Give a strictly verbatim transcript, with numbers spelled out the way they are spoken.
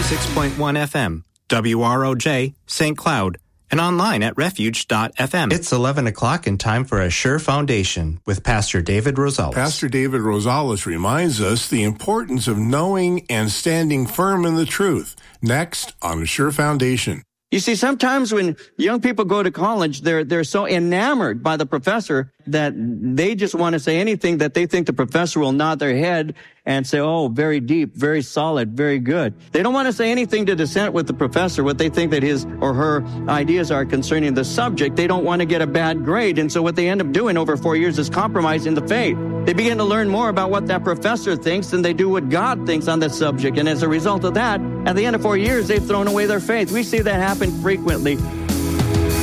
ninety-six point one F M, W R O J, Saint Cloud, and online at refuge dot f m. It's eleven o'clock and time for Assure Foundation with Pastor David Rosales. Pastor David Rosales reminds us the importance of knowing and standing firm in the truth. Next on Assure Foundation. You see, sometimes when young people go to college, they're they're so enamored by the professor that they just want to say anything that they think the professor will nod their head and say, oh, very deep, very solid, very good. They don't want to say anything to dissent with the professor, what they think that his or her ideas are concerning the subject. They don't want to get a bad grade. And so what they end up doing over four years is compromising the faith. They begin to learn more about what that professor thinks than they do what God thinks on the subject. And as a result of that, at the end of four years, they've thrown away their faith. We see that happen frequently.